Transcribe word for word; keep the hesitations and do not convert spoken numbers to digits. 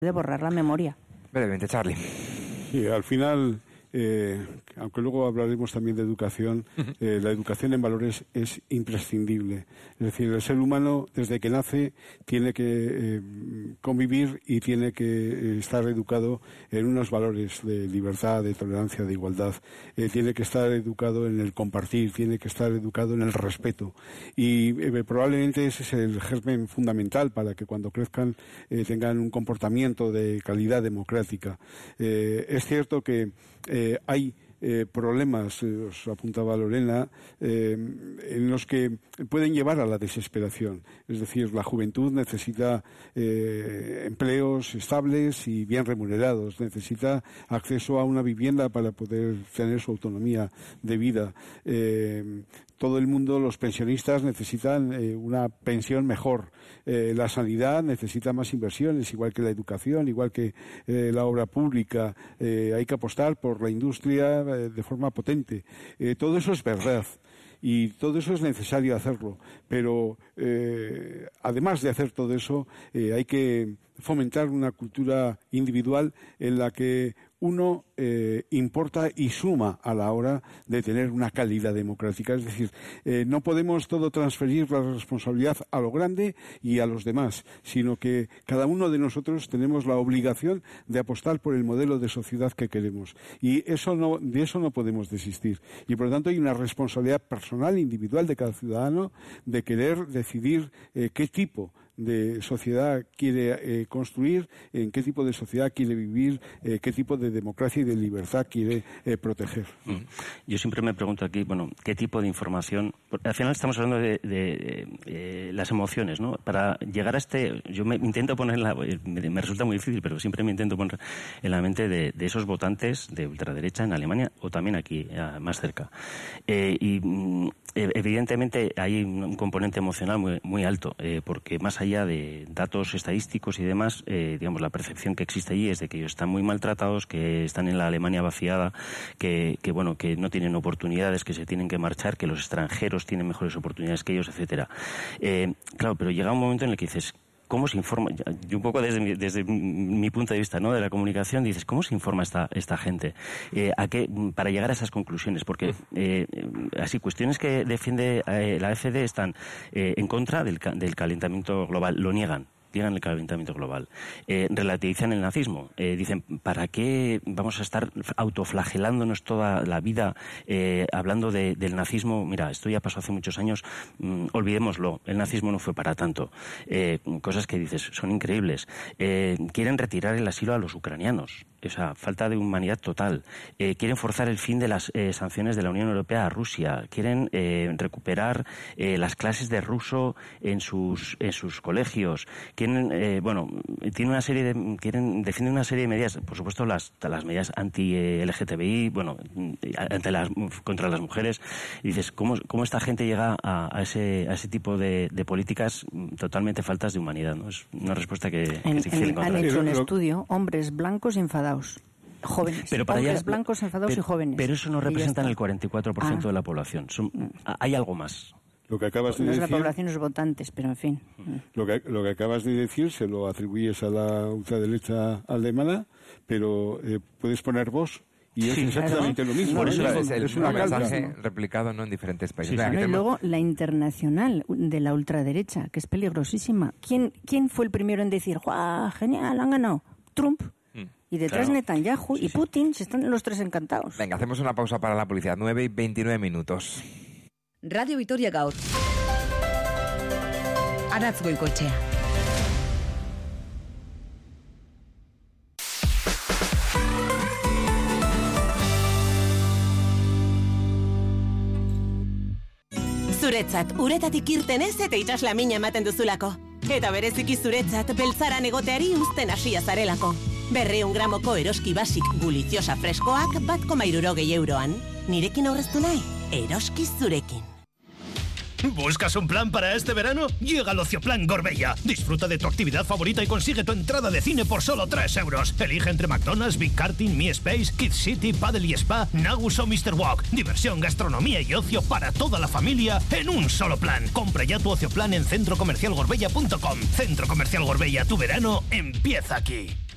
de borrar la memoria. Brevemente, Charlie. Sí, al final, eh, aunque luego hablaremos también de educación, eh, la educación en valores es imprescindible. Es decir, el ser humano, desde que nace, tiene que eh, convivir y tiene que eh, estar educado en unos valores de libertad, de tolerancia, de igualdad. Eh, tiene que estar educado en el compartir, tiene que estar educado en el respeto. Y eh, probablemente ese es el germen fundamental para que cuando crezcan eh, tengan un comportamiento de calidad democrática. Eh, es cierto que eh, hay Eh, problemas, eh, os apuntaba Lorena, eh, en los que pueden llevar a la desesperación. Es decir, la juventud necesita eh, empleos estables y bien remunerados, necesita acceso a una vivienda para poder tener su autonomía de vida. Eh, todo el mundo, los pensionistas, necesitan eh, una pensión mejor. Eh, la sanidad necesita más inversiones, igual que la educación, igual que eh, la obra pública. Eh, hay que apostar por la industria eh, de forma potente. Eh, todo eso es verdad. Y todo eso es necesario hacerlo. Pero, eh, además de hacer todo eso, eh, hay que fomentar una cultura individual en la que uno eh, importa y suma a la hora de tener una calidad democrática. Es decir, eh, no podemos todo transferir la responsabilidad a lo grande y a los demás, sino que cada uno de nosotros tenemos la obligación de apostar por el modelo de sociedad que queremos. Y eso no, de eso no podemos desistir. Y por lo tanto hay una responsabilidad personal, individual de cada ciudadano de querer decidir eh, qué tipo de sociedad quiere eh, construir, en qué tipo de sociedad quiere vivir, eh, qué tipo de democracia y de libertad quiere eh, proteger. Yo siempre me pregunto aquí, bueno, ¿qué tipo de información? Porque al final estamos hablando de, de, de, de las emociones, ¿no? Para llegar a este, yo me intento poner en la, me, me resulta muy difícil, pero siempre me intento poner en la mente de, de esos votantes de ultraderecha en Alemania o también aquí, más cerca. Eh, y evidentemente hay un componente emocional muy, muy alto, eh, porque más allá de datos estadísticos y demás, eh, digamos, la percepción que existe allí es de que ellos están muy maltratados, que están en la Alemania vaciada, que, que bueno, que no tienen oportunidades, que se tienen que marchar, que los extranjeros tienen mejores oportunidades que ellos, etcétera. Eh, claro, pero llega un momento en el que dices, ¿cómo se informa? Yo un poco desde mi, desde mi punto de vista, ¿no?, de la comunicación, dices, ¿cómo se informa esta esta gente? Eh, ¿a qué, para llegar a esas conclusiones? Porque eh, así, cuestiones que defiende eh, la A F D están eh, en contra del, del calentamiento global, lo niegan. Niegan el calentamiento global. Eh, relativizan el nazismo. Eh, dicen, ¿para qué vamos a estar autoflagelándonos toda la vida eh, hablando de, del nazismo? Mira, esto ya pasó hace muchos años, mm, olvidémoslo, el nazismo no fue para tanto. Eh, cosas que dices, son increíbles. Eh, quieren retirar el asilo a los ucranianos. Esa falta de humanidad total. Eh, quieren forzar el fin de las eh, sanciones de la Unión Europea a Rusia. Quieren eh, recuperar eh, las clases de ruso en sus en sus colegios. Quieren, eh, bueno, tienen una serie de, quieren defienden una serie de medidas, por supuesto las las medidas anti-L G T B I, bueno, ante las contra las mujeres. Y dices, ¿cómo cómo esta gente llega a, a ese a ese tipo de, de políticas totalmente faltas de humanidad, ¿no? Es una respuesta que, que en, es difícil en, encontrar. Han hecho un estudio, hombres blancos enfadados. Jóvenes, pero para hombres allá, blancos enfadados pero, y jóvenes. Pero eso no representan el cuarenta y cuatro por ciento ah. de la población. Son, hay algo más. Lo que acabas de no decir, es la población, los votantes, pero en fin. Lo que, lo que acabas de decir se lo atribuyes a la ultraderecha alemana, pero eh, puedes poner vos y es sí, exactamente claro. lo mismo. Por eso es, es, el, es una mensaje calca, ¿no? replicado no en diferentes países. Sí, Venga, sí. No, y tenemos... luego la internacional de la ultraderecha, que es peligrosísima. ¿Quién, quién fue el primero en decir, ¡guau, genial, han ganado! Trump. Y detrás claro. Netanyahu sí, y Putin, se están los tres encantados. Venga, hacemos una pausa para la publicidad. nueve y veintinueve minutos. Radio Vitoria Gaur. Aratz Goikoetxea. Zuretzat, uretatik irtenez eta itxasla mina ematen duzulako. Eta bereziki zuretzat, beltzaran egoteari uzten hasia zarelako. Berreun gramoko eroski basik guliziosa freskoak bat koma hirurogei euroan. Nirekin aurreztu nahi? Eroski zurekin. ¿Buscas un plan para este verano? Llega el Ocioplan Gorbella. Disfruta de tu actividad favorita y consigue tu entrada de cine por solo tres euros. Elige entre McDonald's, Big Karting, Mi Space, Kids City, Paddle y Spa, Nagus o mister Walk. Diversión, gastronomía y ocio para toda la familia en un solo plan. Compra ya tu Ocioplan en centro comercial gorbella punto com. Centro Comercial Gorbella, tu verano empieza aquí.